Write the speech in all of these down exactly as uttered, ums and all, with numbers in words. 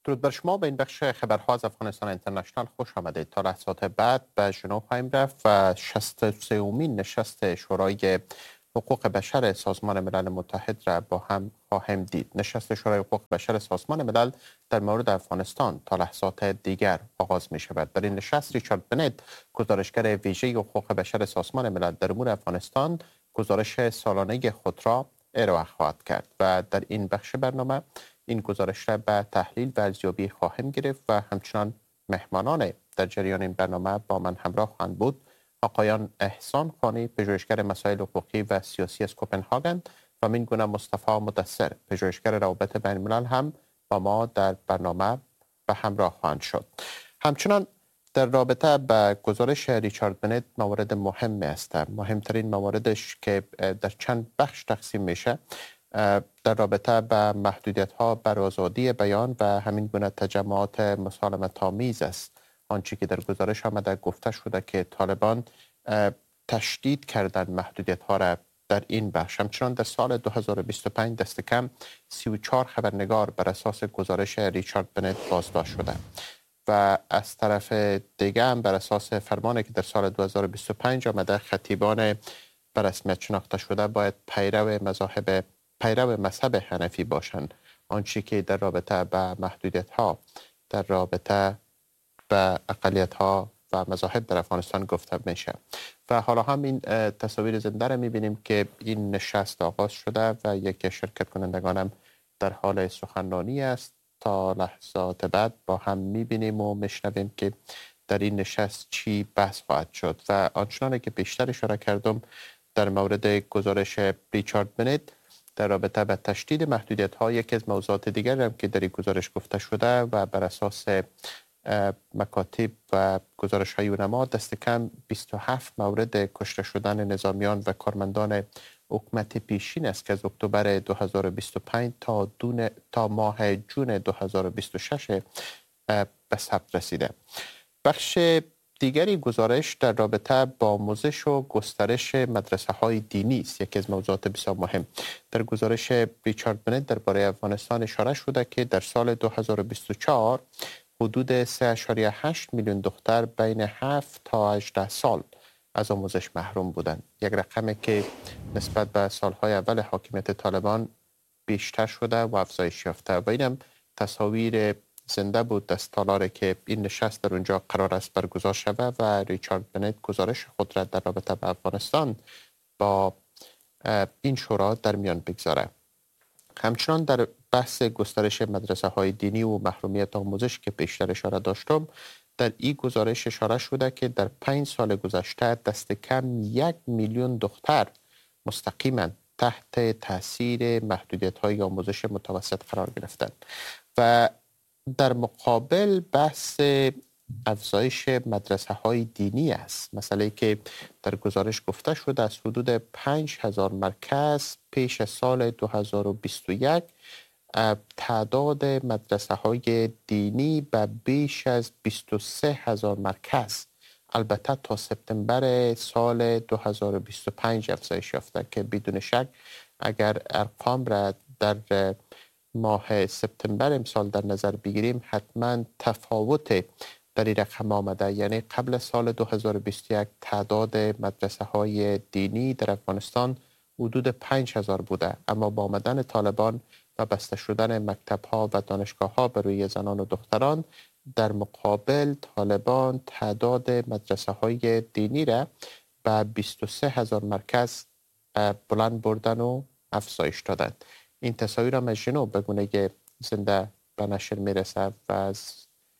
درود بر شما. به این بخش خبرها از افغانستان اینترنشنال خوش آمدید. تا لحظات بعد به ژنو خواهیم رفت و شصت و سومین نشست شورای حقوق بشر سازمان ملل متحد را با هم خواهیم دید. نشست شورای حقوق بشر سازمان ملل در مورد افغانستان تا لحظات دیگر آغاز می شود. در این نشست ریچارد بنت، گزارشگر ویژه حقوق بشر سازمان ملل در امور افغانستان، گزارش سالانه خود را ارائه خواهد کرد و در این بخش برنامه این گزارش را به تحلیل و ارزیابی خواهیم گرفت و همچنان مهمانان در جریان این برنامه با من همراه خواهند بود: آقایان احسان خانی، پژوهشگر مسائل حقوقی و سیاسی از کوپنهاگن، و من گونه مصطفی مدثر، پژوهشگر روابط بین الملل، هم با ما در برنامه به همراه خواهند شد. همچنان در رابطه با گزارش ریچارد بنت موارد مهمی است. مهمترین مواردش که در چند بخش تقسیم میشه در رابطه با محدودیت‌ها بر آزادی بیان و همین گونه تجمعات مسالمت آمیز است. آنچه که در گزارش آمده گفته شده که طالبان تشدید کردن محدودیت‌ها را در این بخش. همچنان در سال دو هزار و بیست و پنج دست کم سی و چهار خبرنگار بر اساس گزارش ریچارد بنت بازداشت شده و از طرف دیگه هم بر اساس فرمانی که در سال دو هزار و بیست و پنج آمده، خطیبان به رسمیت شناخته شده باید پیرو مذاهب پیرو مذهب حنفی باشند. آنچه که در رابطه با محدودیت‌ها در رابطه با اقلیت‌ها و مذاهب در افغانستان گفته میشه. و حالا هم این تصاویر زنده را می‌بینیم که این نشست آغاز شده و یکی شرکت کنندگانم در حال سخنرانی است. تا لحظات بعد با هم می‌بینیم و میشنویم که در این نشست چی بحث خواهد شد. و آنچنانی که بیشتر اشاره کردم در مورد گزارش ریچارد بنت در رابطه با تشدید محدودیت‌ها، یکی از موضوعات دیگر هم که در این گزارش گفته شده و بر اساس مکاتب و گزارش‌های اونما دست کم بیست و هفت مورد کشته شدن نظامیان و کارمندان حکومت پیشین است که از اکتبر دو هزار و بیست و پنج تا دون تا ماه جون دو هزار و بیست و شش به ثبت رسیده. بخش دیگری گزارش در رابطه با آموزش و گسترش مدرسه های دینی است. یکی از موضوعات بسیار مهم در گزارش ریچارد بنت درباره افغانستان اشاره شده که در سال دو هزار و بیست و چهار حدود سه ممیز هشت میلیون دختر بین هفت تا هجده سال از آموزش محروم بودند. یک رقمی که نسبت به سالهای اول حاکمیت طالبان بیشتر شده و افزایش یافته. و اینم تصاویر زنده بود از تالاری که این نشست در اونجا قرار است برگزار شود و ریچارد بنت گزارش خود را در رابطه با افغانستان با این شورا در میان بگذاره. همچنان در بحث گسترش مدرسه های دینی و محرومیت آموزش که پیشتر اشاره داشتم، در این گزارش اشاره شده که در پنج سال گذشته دست کم یک میلیون دختر مستقیما تحت تاثیر محدودیت های آموزش متوسط قرار گرفتند. و در مقابل بحث افزایش مدرسه های دینی است. مسئله که در گزارش گفته شده از حدود پنج هزار مرکز پیش از سال دو هزار و بیست و یک تعداد مدرسه های دینی به بیش از بیست و سه هزار مرکز، البته تا سپتامبر سال دو هزار و بیست و پنج افزایش یافته که بدون شک اگر ارقام را در ماه سپتامبر امسال در نظر بگیریم حتما تفاوت در این رقم آمده. یعنی قبل سال دو هزار و بیست و یک تعداد مدرسه های دینی در افغانستان حدود پنج هزار بوده، اما با آمدن طالبان و بسته شدن مکتب ها و دانشگاه ها بر روی زنان و دختران، در مقابل طالبان تعداد مدرسه های دینی را به بیست و سه هزار مرکز بلند بردن و افزایش دادند. این تصاویر هم از ژنو به گونه زنده به نشر میرسه و از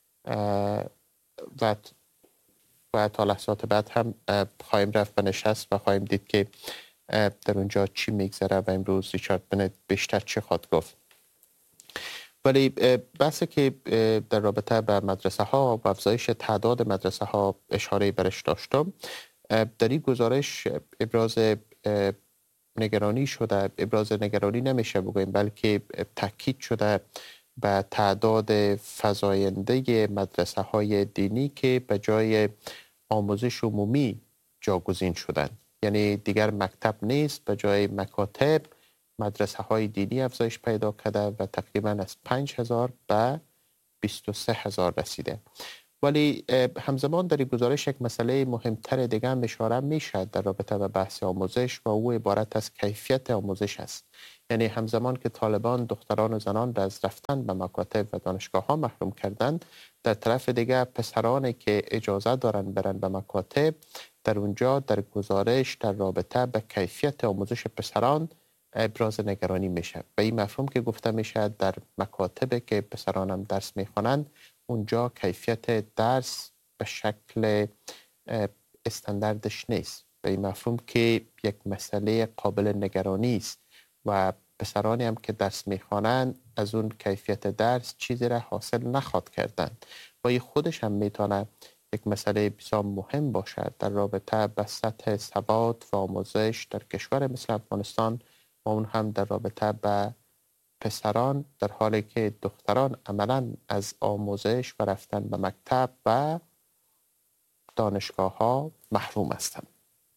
و, و تا لحظات بعد هم خواهیم رفت به نشست و خواهیم دید که در اونجا چی میگذره و امروز ریچارد بنت بیشتر چی خواهد گفت. ولی بحثی که در رابطه با مدرسه ها و افزایش تعداد مدرسه ها اشاره برش داشتم، در این گزارش ابراز نگرانی شده، ابراز نگرانی نمیشه بگویم بلکه تاکید شده به تعداد فزاینده مدرسه های دینی که به جای آموزش عمومی جاگزین شدند. یعنی دیگر مکتب نیست، به جای مکاتب مدرسه های دینی افزایش پیدا کرده و تقریبا از پنج هزار به بیست و سه هزار رسیده. ولی همزمان در این گزارش یک مسئله مهمتر دیگه هم اشاره میشه در رابطه با بحث آموزش و او عبارت از کیفیت آموزش است. یعنی همزمان که طالبان دختران و زنان را از رفتن به مکاتب و دانشگاه ها محروم کردند، در طرف دیگه پسرانی که اجازه دارن برن به مکاتب، در اونجا در گزارش در رابطه به کیفیت آموزش پسران ابراز نگرانی میشه. به این مفهوم که گفته میشه در مکاتب که پسران هم درس میخوانند، اونجا کیفیت درس به شکل استانداردش نیست. به این مفهوم که یک مسئله قابل نگرانی است و پسرانی هم که درس میخوانند از اون کیفیت درس چیزی را حاصل نخواد کردن و این خودش هم میتونه یک مسئله بسیار مهم باشد در رابطه به سطح ثبات و آموزش در کشور مثل افغانستان و اون هم در رابطه به پسران، در حالی که دختران عملا از آموزش و رفتن به مکتب و دانشگاه ها محروم هستند.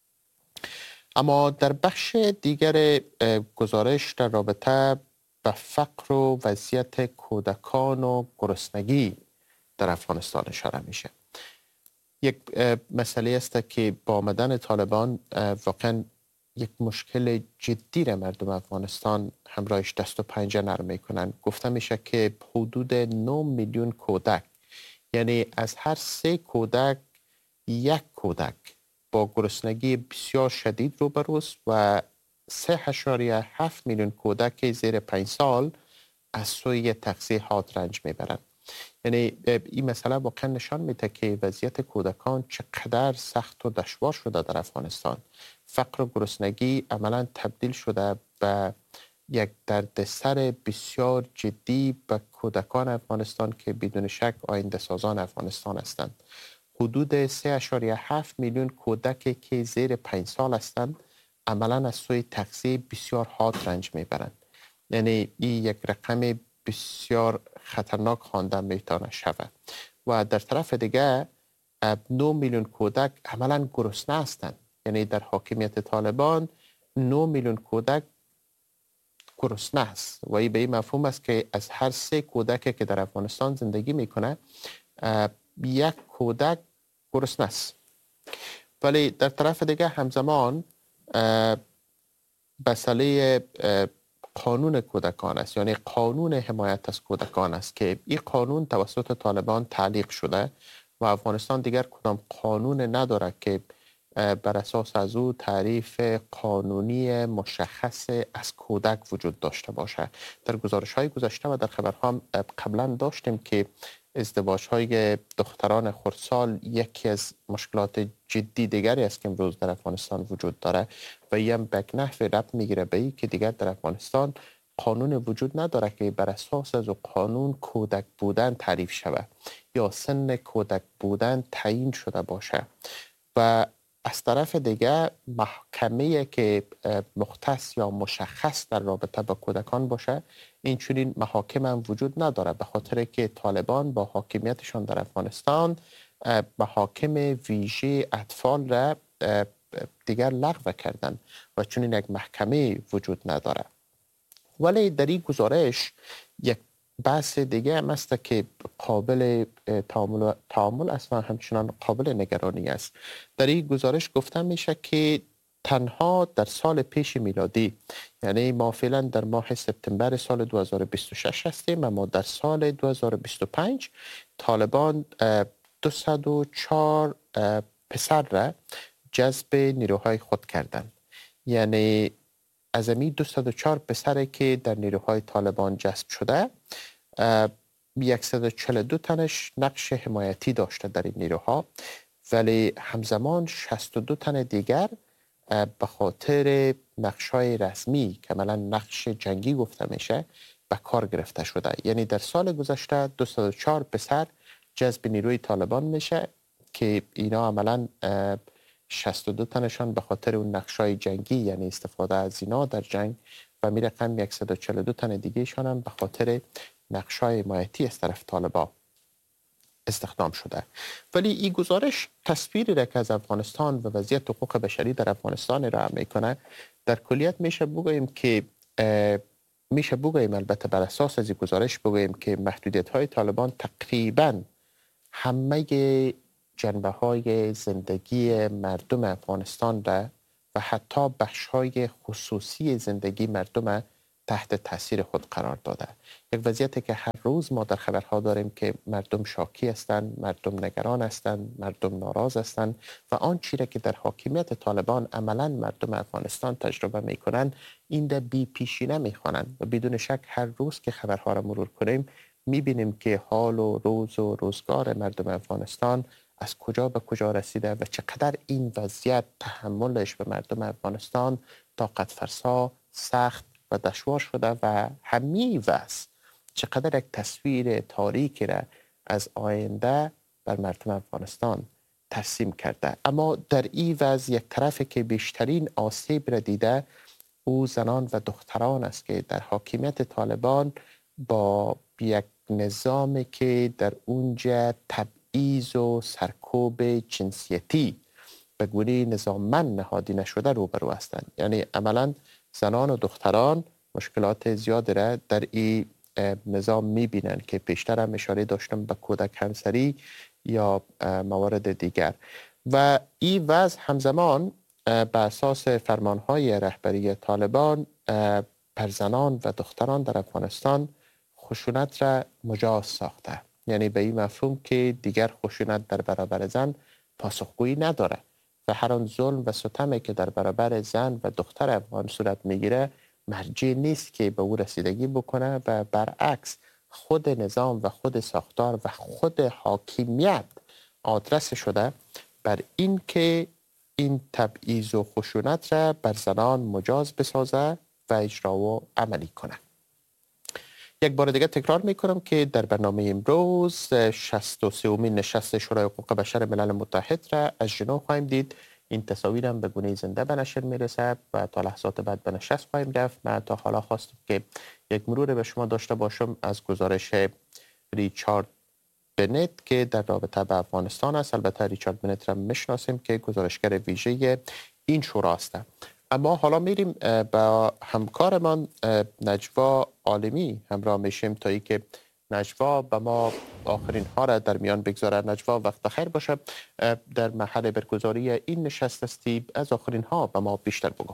اما در بخش دیگر گزارش در رابطه به فقر و وضعیت کودکان و گرسنگی در افغانستان اشاره میشه. یک مسئله است که با آمدن طالبان واقعا یک مشکل جدی را مردم افغانستان همراهش دست و پنجه نرم میکنن. گفته میشه که حدود نه میلیون کودک، یعنی از هر سه کودک یک کودک با گرسنگی بسیار شدید روبروست و سه اشاریه هفت میلیون کودک زیر پنج سال از سوی تغذیه حاد رنج میبرند. یعنی این مسئله واقعا نشان میده که وضعیت کودکان چقدر سخت و دشوار شده در افغانستان. فقر و گرسنگی عملا تبدیل شده به یک دردسر بسیار جدی به کودکان افغانستان که بدون شک آینده سازان افغانستان هستند. حدود سه اشاریه هفت میلیون کودک که زیر پنج سال هستند عملا از سوی تغذیه بسیار حاد رنج میبرند. یعنی این یک رقم بسیار خطرناک خوانده میتونه شود و در طرف دیگه نه میلیون کودک عملا گرسنه هستند. یعنی در حاکمیت طالبان نه میلیون کودک گرسنه است و این به این مفهوم است که از هر سه کودک که در افغانستان زندگی میکنه یک کودک گرسنه است. ولی در طرف دیگه همزمان مسئله قانون کودکان است، یعنی قانون حمایت از کودکان است که این قانون توسط طالبان تعلیق شده و افغانستان دیگر کدام قانون نداره که بر اساس از او تعریف قانونی مشخص از کودک وجود داشته باشه. در گزارش های گذشته و در خبرها قبلا داشتیم که ازدواج های دختران خردسال یکی از مشکلات جدی دیگری است که امروز در افغانستان وجود داره و این هم به نحو ربط میگیره به این که دیگر در افغانستان قانون وجود نداره که بر اساس از قانون کودک بودن تعریف شود یا سن کودک بودن تعیین شده باشه و از طرف دیگه محکمه که مختص یا مشخص در رابطه با کودکان باشه، این چنین محاکم هم وجود نداره به خاطر که طالبان با حاکمیتشان در افغانستان محاکم ویژه اطفال را دیگر لغو کردن و چنین یک محکمه وجود نداره. ولی در این گزارش یک بحث دیگه هم است که قابل تعامل, تعامل است و همچنان قابل نگرانی است. در این گزارش گفته میشه که تنها در سال پیش میلادی، یعنی ما فعلا در ماه سپتامبر سال دو هزار و بیست و شش هستیم، اما در سال دو هزار و بیست و پنج طالبان دویست و چهار پسر را جذب نیروهای خود کردند. یعنی از امی دویست و چهار پسری که در نیروهای طالبان جذب شده، صد و چهل و دو تنش نقش حمایتی داشته در این نیروها، ولی همزمان شصت و دو تن دیگر به خاطر نقش‌های رسمی که عملاً نقش جنگی گفته میشه به کار گرفته شده. یعنی در سال گذشته دویست و چهار پسر جذب نیروی طالبان میشه که اینا عملاً شصت و دو تنشان به خاطر اون نقش‌های جنگی، یعنی استفاده از اینا در جنگ، و می رقم صد و چهل و دو تن دیگه شان هم به خاطر نقش‌های حمایتی از طرف طالبان استخدام شده. ولی این گزارش تصویری را که از افغانستان و وضعیت حقوق بشری در افغانستان را میکنه، در کلیت میشه بگوییم که میشه بگوییم، البته بر اساس از گزارش بگوییم که محدودیت های طالبان تقریبا همه جنبه های زندگی مردم افغانستان را و حتی بخش های خصوصی زندگی مردم تحت تاثیر خود قرار داده. یک وضعیتی که هر روز ما در خبرها داریم که مردم شاکی هستند، مردم نگران هستند، مردم ناراض هستند و آن چیزی که در حاکمیت طالبان عملا مردم افغانستان تجربه میکنند این در بی پیشینه میخوانند و بدون شک هر روز که خبرها را مرور کنیم میبینیم که حال و روز و روزگار مردم افغانستان از کجا به کجا رسیده و چقدر این وضعیت تحملش به مردم افغانستان طاقت فرسا، سخت و دشوار شده و همین وضع چقدر یک تصویر تاریکی را از آینده بر مردم افغانستان ترسیم کرده. اما در این وضع یک طرفی که بیشترین آسیب را دیده او زنان و دختران است که در حاکمیت طالبان با یک نظامی که در اونجا تبعیض و سرکوب جنسیتی به گونه نظاممند نهادی نشده روبرو هستند. یعنی عملا زنان و دختران مشکلات زیادی را در این نظام میبینند که پیشتر هم اشاره داشتم به کودک همسری یا موارد دیگر و این وضع همزمان بر اساس فرمانهای رهبری طالبان بر زنان و دختران در افغانستان خشونت را مجاز ساخته. یعنی به این مفهوم که دیگر خشونت در برابر زن پاسخگویی نداره و هر آن ظلم و ستمی که در برابر زن و دختر افغان صورت میگیره مرجع نیست که به او رسیدگی بکنه و برعکس خود نظام و خود ساختار و خود حاکمیت آدرس شده بر این که این تبعیض و خشونت را بر زنان مجاز بسازه و اجرا و عملی کنه. یک بار دیگه تکرار میکنم که در برنامه امروز شصت و سومین نشست شورای حقوق بشر ملل متحد را از ژنو خواهیم دید. این تصاویر هم به گونه زنده به نشر میرسه و تا لحظات بعد به نشست خواهیم رفت. من تا حالا خواستم که یک مرور به شما داشته باشم از گزارش ریچارد بنت که در رابطه به افغانستان است. البته ریچارد بنت را میشناسیم که گزارشگر ویژه این شورا است. اما حالا میریم با همکارمان نجوا عالمی همراه میشیم تا ای که نجوا به ما آخرین ها را در میان بگذاره. نجوا وقت بخیر باشه. در محل برگزاری این نشست استی، از آخرین ها به ما بیشتر بگو.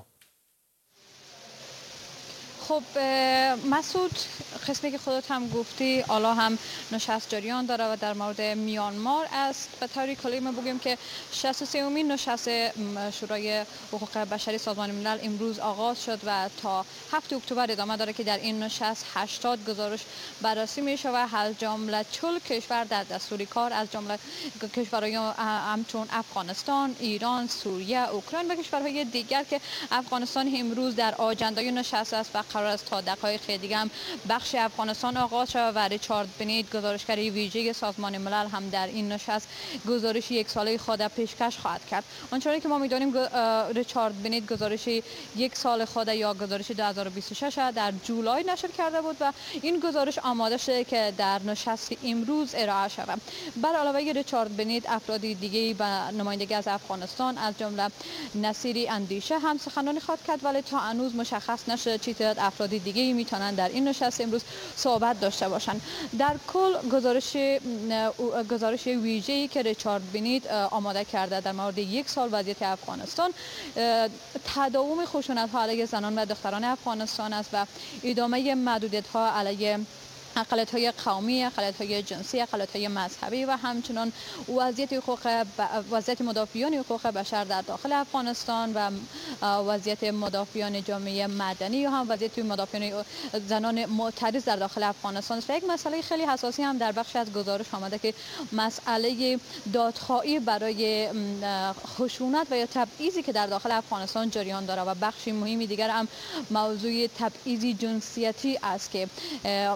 خب مسعود، قسمی که خودت هم گفتی حالا هم نشست جریان داره و در مورد میانمار است. به طوری کلی ما بگیم که شصت و سومین نشست شورای حقوق بشری سازمان ملل امروز آغاز شد و تا هفتم اکتبر ادامه داره که در این نشست هشتاد گزارش بررسی میشه و از جمله چهل کشور در دستور کار از جمله کشورهای همچون افغانستان، ایران، سوریه، اوکراین و کشورهای دیگر که افغانستان امروز در آجنده نشست است و قرار است تا دقایق دیگه هم بخش افغانستان آغاز شود و ریچارد بنیت گزارشگر ویژه سازمان ملل هم در این نشست گزارش یک ساله خود پیشکش خواهد کرد. آنچنانی که ما می‌دانیم ریچارد بنیت گزارش یک سال خود یا گزارش دو هزار و بیست و شش در جولای نشر کرده بود و این گزارش آماده شده که در نشست امروز ارائه شود. بر علاوه ریچارد بنیت افراد دیگه به نمایندگی از افغانستان از جمله نصیری اندیشه هم سخنرانی خواهد کرد، ولی تا هنوز مشخص نشده چه تعداد افراد دیگه میتونن در این نشست امروز صحبت داشته باشند. در کل گزارش گزارش ویژه‌ای که ریچارد بنیت آماده کرده در مورد یک سال وضعیت افغانستان، تداوم خشونت‌ها علیه زنان و دختران افغانستان است و ادامه محدودیت‌ها علیه اقلیت‌های قومی، اقلیت‌های جنسی، اقلیت‌های مذهبی و همچنان وضعیت حقوق وضعیت مدافعین حقوق بشر در داخل افغانستان و وضعیت مدافعین جامعه مدنی یا هم وضعیت مدافعین زنان معترض در داخل افغانستان است. یک مسئله خیلی حساسی هم در بخش از گزارش آمده که مسئله دادخواهی برای خشونت و یا تبعیضی که در داخل افغانستان جریان داره و بخشی مهمی دیگر هم موضوع تبعیض جنسیتی است که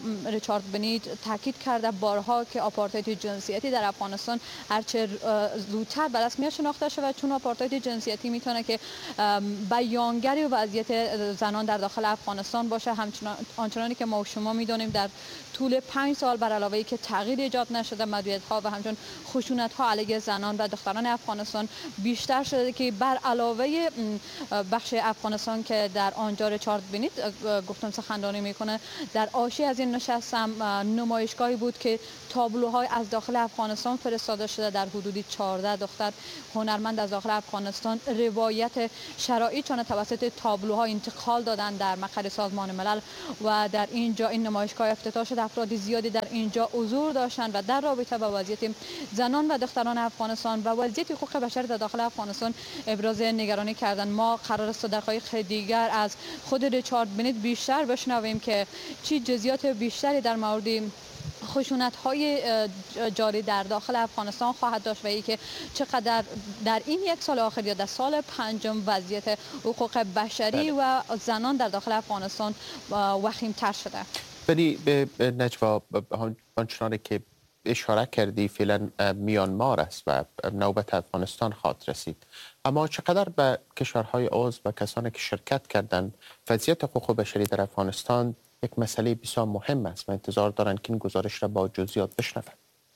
ریچارد بنید تاکید کرده بارها که آپارتاید جنسیتی در افغانستان هرچه زودتر به رسمیت شناخته شود، چون آپارتاید جنسیتی میتونه که بیانگر وضعیت زنان در داخل افغانستان باشه. همچنان آنچنانی که ما و شما میدونیم در طول پنج سال بر علاوه ای که تغییر ایجاد نشده، محدودیت ها و همچنین خشونت ها علیه زنان و دختران افغانستان بیشتر شده که بر علاوه بخش افغانستان که در آنجا ریچارد بنید گفتم سخنرانی میکنه، در آشی از این نشست هم نمایشگاهی بود که تابلوهای از داخل افغانستان فرستاده شده. در حدود چهارده دختر هنرمند از داخل افغانستان روایت شرایطشان توسط تابلوها انتقال دادن در مقر سازمان ملل و در اینجا این نمایشگاه افتتاح شد. افراد زیادی در اینجا حضور داشتند و در رابطه با وضعیت زنان و دختران افغانستان و وضعیت حقوق بشر در داخل افغانستان ابراز نگرانی کردند. ما قرار است در دقایق دیگر از خود ریچارد بنید بیشتر بشنویم که چی جزئیات بیشتری در مورد خشونت های جاری در داخل افغانستان خواهد داشت و ای که چقدر در این یک سال آخر یا در سال پنجم وضعیت حقوق بشری و زنان در داخل افغانستان وخیم‌تر شده. ولی به نجوا آنچنانی که اشاره کردی فعلا میانمار است و نوبت افغانستان خواهد رسید، اما چقدر به کشورهای عضو و کسانی که شرکت کردند وضعیت حقوق بشری در افغانستان یک مسئله بسیار مهم است و انتظار دارند که این گزارش را با جزئیات بشنوند.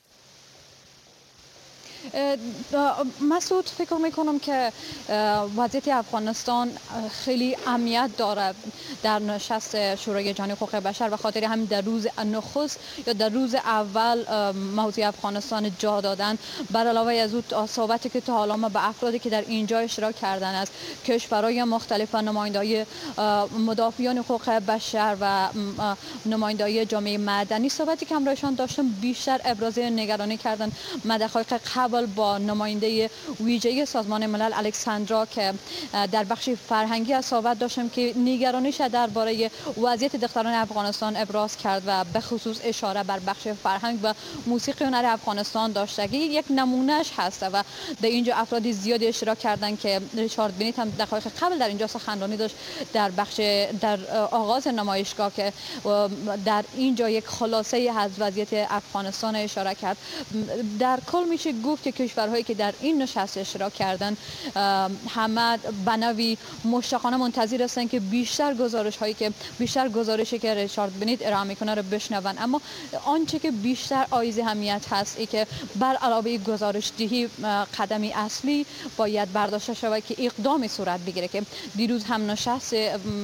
مسعود، فکر میکنم که وضعیت افغانستان خیلی اهمیت داره در نشست شورای جهانی حقوق بشر و خاطر همین در روز نخست یا در روز اول موضوع افغانستان جا دادن. بر علاوه از اون صحبتی که تا حالا ما به افرادی که در اینجا اشتراک کردن از کشورهای مختلف و نمایندگان مدافعان حقوق بشر و نمایندگان جامعه مدنی صحبتی که همراهشان داشتم بیشتر ابراز نگرانی کردن. ما دقایق قبل با نماینده ویژه سازمان ملل الکساندرا که در بخش فرهنگی از صحبت داشتم که نگرانیش درباره وضعیت دختران افغانستان ابراز کرد و به خصوص اشاره بر بخش فرهنگ و موسیقی هنر افغانستان داشته که یک نمونهش هست و در اینجا افراد زیادی اشتراک کردند که ریچارد بنید هم دقایق قبل در اینجا سخنرانی داشت در بخش در آغاز نمایشگاه که در اینجا یک خلاصه از وضعیت افغانستان اشاره کرد. در کل میشه گفت که کشورهایی که در این نشست اشتراک کردن همه به نوعی مشتاقانه منتظر هستند که بیشتر گزارش هایی که بیشتر گزارشی که ریچارد بنید ارائه میکنه رو بشنون. اما آنچه که بیشتر حائز اهمیت هست ای که بر علاوه گزارش دهی قدمی اصلی باید برداشته شود که اقدامی صورت بگیره که دیروز هم نشست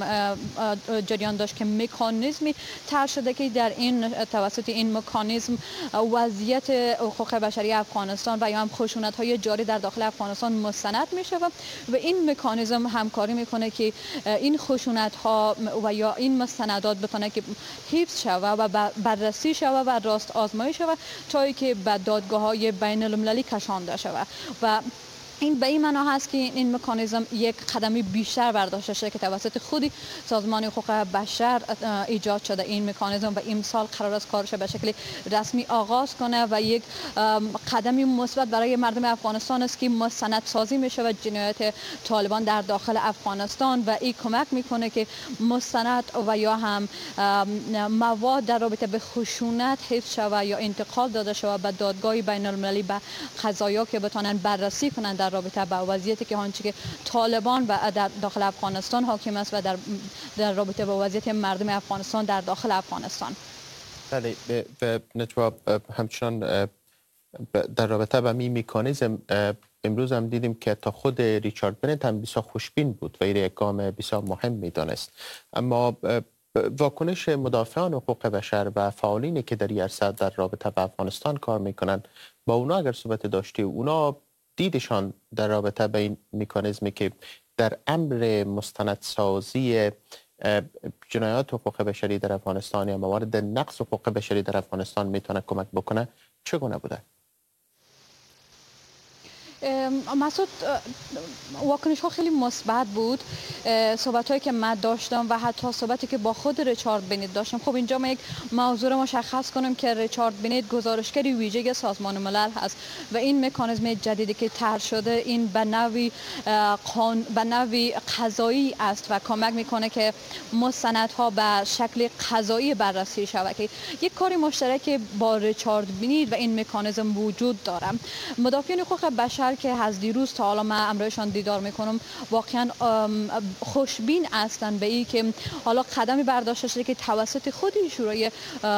جریان داشت که مکانیزمی طرح شده که در این توسط این مکانیزم وضعیت حقوق بشری افغانستان و یا هم خشونت های جاری در داخل افغانستان مستند می شود و این مکانیزم همکاری میکنه که این خشونت ها و یا این مستندات بتونه که حفظ شود و بررسی شود و راست آزمایی شود تا که به دادگاه های بین المللی کشانده شود. و این به این معنا هست که این مکانیزم یک قدمی بیشتر برداشته شده که توسط خود سازمان حقوق بشر ایجاد شده. این مکانیزم و امسال قرار است کارش به شکل رسمی آغاز کنه و یک قدمی مثبت برای مردم افغانستان است که مستند سازی میشه و جنایت طالبان در داخل افغانستان و این کمک میکنه که مستند و یا هم مواد در رابطه به خشونت حفظ شود یا انتقال داده شود به دادگاه بین المللی به قضایا که بتونن بررسی کنند در رابطه با وضعیتی که آنچه که طالبان و در داخل افغانستان حاکم است و در در رابطه با وضعیت مردم افغانستان در داخل افغانستان. بله، به نجوا همچنان در رابطه با می مکانیزم امروز هم دیدیم که تا خود ریچارد بنید هم بسیار خوشبین بود و این یک گام بسیار مهم میدانست، اما واکنش مدافعان حقوق بشر و فعالینی که در این عرصه در رابطه با افغانستان کار میکنن با اونا اگر صحبت داشتی، اونا دیدشان در رابطه با این مکانیزمی که در امر مستندسازی جنایات حقوق بشری در افغانستان یا موارد نقض حقوق بشری در افغانستان میتونه کمک بکنه چگونه بوده؟ مسعود، واکنش ها خیلی مثبت بود. صحبت هایی که من داشتم و حتی صحبتی که با خود ریچارد بنیت داشتم. خب اینجا ما یک موضوع رو مشخص کنم که ریچارد بنیت گزارشگری ویژه سازمان ملل هست و این مکانیزم جدیدی که طرح شده این به نوعی قان... به نوعی قضایی است و کمک میکنه که مستندها به شکل قضایی بررسی شود که یک کاری مشترک با ریچارد بنیت و این مکانیزم وجود داره. مدافعین حقوق بشر که از دیروز تا حالا من امروزشان دیدار میکنم واقعا خوشبین هستند به این که حالا قدمی برداشته شده که توسط خود شورای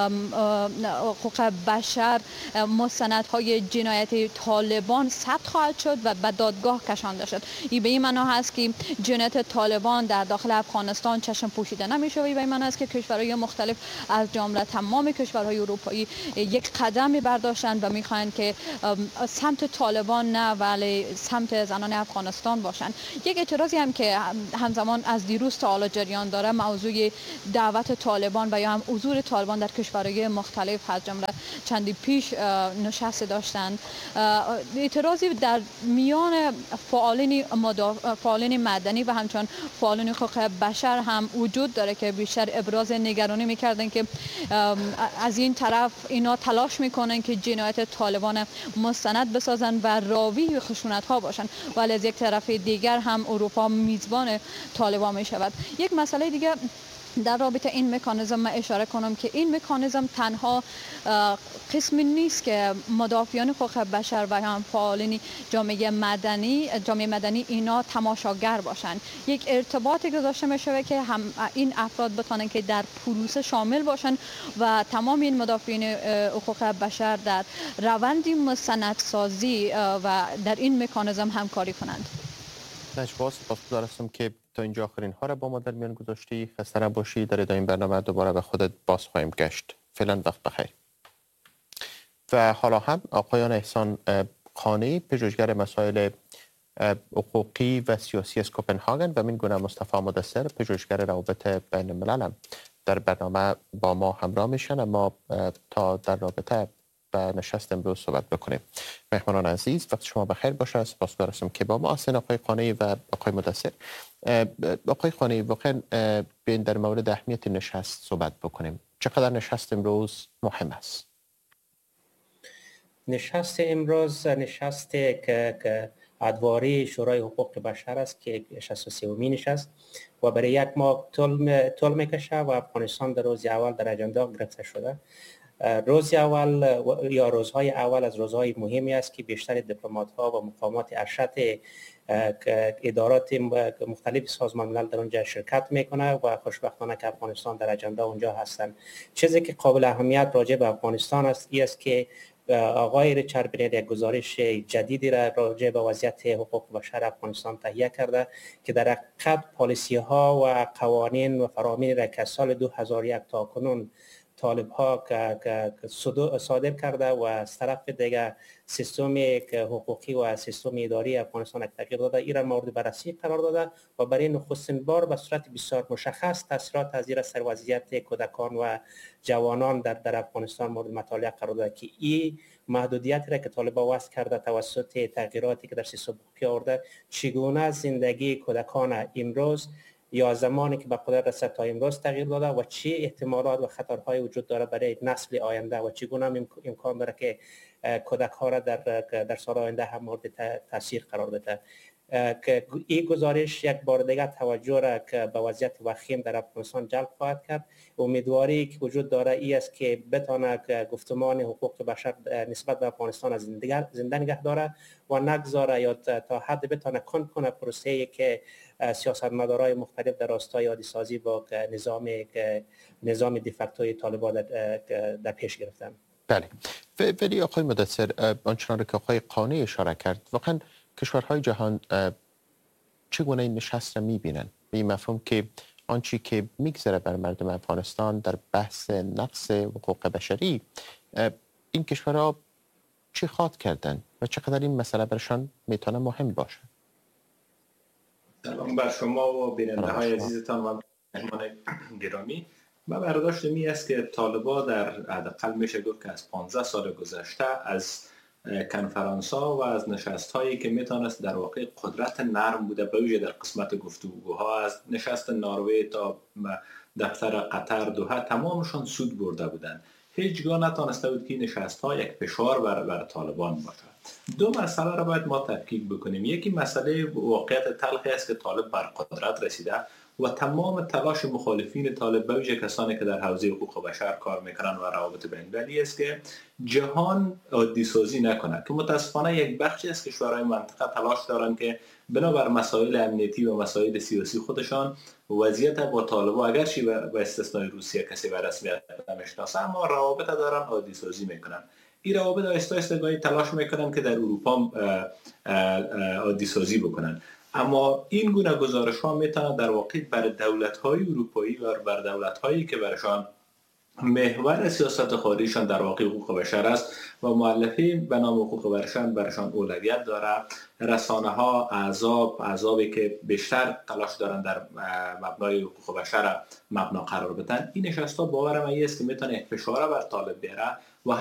حقوق بشر مستندهای جنایت طالبان ثبت خواهد شد و به دادگاه کشانده شد. این به این معنا هست که جنایت طالبان در داخل افغانستان چشم پوشیده نمیشه و این به این معنا است که کشورهای مختلف از جمله تمام کشورهای اروپایی یک قدمی برداشتند و میخواهند که سمت طالبان نه ولی سمت زنان افغانستان باشند. یک اعتراضی هم که همزمان از دیروز تا حالا جریان داره موضوع دعوت طالبان و یا هم حضور طالبان در کشورهای مختلف از جمله چندی پیش نشست داشتند. اعتراضی در میان فعالین مدافع فعالین مدنی و همچنان فعالین حقوق بشر هم وجود داره که بیشتر ابراز نگرانی میکردن که از این طرف اینا تلاش میکنن که جنایت طالبان مستند بسازن و راوی خشونت ها باشن ولی از یک طرف دیگر هم اروپا میزبان طالبان می شود. یک مسئله دیگه در رابطه این مکانیزم من اشاره کنم که این مکانیزم تنها قسمی نیست که مدافعان حقوق بشر و هم فعالین جامعه مدنی جامعه مدنی اینا تماشاگر باشند. یک ارتباطی گذاشته میشه که هم این افراد بتونن که در پروسه شامل باشن و تمام این مدافعین حقوق بشر در روند مستندسازی و در این مکانیزم همکاری کنند. نشواس سپاسگزار هستم که تا اینجا آخرین ها را با ما در میان گذاشتی. خسته نباشی. در ادامه برنامه دوباره به خودت باز خواهیم گشت. فعلا وقت بخیر. و حالا هم آقایان احسان قانی پژوهشگر مسائل حقوقی و سیاسی از کوپنهاگن و من گونه مصطفی مدثر پژوهشگر روابط بین الملل هم در برنامه با ما همراه میشن. اما تا در رابطه و نشست امروز صحبت بکنیم. مهمانان عزیز وقت شما بخیر باشه. سپاسگزار هستم که با ما هستین آقای قانی و آقای مدثر. آقای قانی واقعا بیاین در مورد اهمیت نشست صحبت بکنیم. چقدر نشست امروز مهم است؟ نشست امروز نشست که ادواری شورای حقوق بشر است که شصت و سومین نشست و برای یک ماه طول طول میکشه و افغانستان در روز اول در اجندا گرفته شده. روز اول یا روزهای اول از روزهای مهمی است که بیشتر دیپلمات ها و مقامات ارشد ادارات مختلف سازمان ملل در اونجا شرکت میکنه و خوشبختانه که افغانستان در اجندا اونجا هستند. چیزی که قابل اهمیت راجع به افغانستان است این است که آقای ریچارد بنیت یک گزارش جدیدی را راجع به وضعیت حقوق بشر افغانستان تهیه کرده که در حقیقت پالیسی ها و قوانین و فرامین را که سال دو هزار و یک تا کنون طالب ها که صادر کرده و از طرف دیگه سیستم حقوقی و سیستم اداری افغانستان تغییر داده، این را مورد بررسی قرار داده و برای نخستین بار به صورت بسیار مشخص تاثیرات از این سر وضعیت کودکان و جوانان در در افغانستان مورد مطالعه قرار داده که این محدودیتی را که طالبان وضع کرده توسط تغییراتی که در سیستم حقوقی آورده چگونه زندگی کودکان امروز یا زمانی که به قدرت رسید تا امروز تغییر داده و چه احتمالات و خطرهای وجود داره برای نسل آینده و چگونه امکان داره که کودک ها را در در سال آینده هم مورد تاثیر قرار بده. که این گزارش یک بار دیگر توجه را که به وضعیت وخیم در افغانستان جلب خواهد کرد. امیدواری که وجود داره این است که بتونه گفتمان حقوق بشر نسبت به افغانستان از زنده نگه داره و نگذاره یا تا حد بتونه کند کنه پروسه‌ای که سیاستمدارای مختلف در راستای عادی سازی با نظام نظام دیفکتوی طالبان در, در پیش گرفتن. بله. ولی آقای مدثر آنچنان که آقای قانی اشاره کرد واقعا کشورهای جهان چگونه این نشست را می‌بینن؟ به این مفهوم که آنچه که میگذره بر مردم افغانستان در بحث نقض حقوق بشری این کشورها چی خواد کردن و چقدر این مسئله برشان میتونه مهم باشه؟ سلام بر شما و بیننده‌های عزیزتان و مهمان گرامی. من برداشت می است که طالبان در حداقل میشه گفت که از پانزده سال گذشته از کنفرانس ها و از نشست هایی که میتونست در واقع قدرت نرم بوده، به ویژه در قسمت گفتگوها از نشست نروژ تا دفتر قطر دوحه تمامشان سود برده بودند. هیچگاه نتانسته بود که نشست ها یک فشار بر, بر طالبان باشد. دو مسئله را باید ما تفکیک بکنیم. یکی مسئله واقعیت تلخی است که طالب بر قدرت رسیده و تمام تلاش مخالفین طالب، به ویژه کسانی که در حوزه حقوق بشر کار میکنند و روابط بین‌المللی است که جهان عادی سازی نکنه، که متاسفانه یک بخشی از کشورهای منطقه تلاش دارند که بنابر مسائل امنیتی و مسائل سیاسی خودشان وضعیت با طالبان اگرچه به استثنای روسیه کسی به رسمیت نمیشناسه اما روابط دارن عادی سازی میکنن. این روابط آهسته آهسته تلاش میکنن که در اروپا عادی سازی بکنن، اما این گونه گزارش ها میتونه در واقع بر دولت های اروپایی و بر دولت هایی که برشان محور سیاست خارجیشان در واقع حقوق بشر است و مؤلفین به نام حقوق بشر برشان اولویت داره، رسانه ها احزاب احزابی که بیشتر تلاش دارن در مبنای حقوق بشر مبنا قرار بدن، این نشست ها باور من است که میتونه فشار بر طالب بیاره و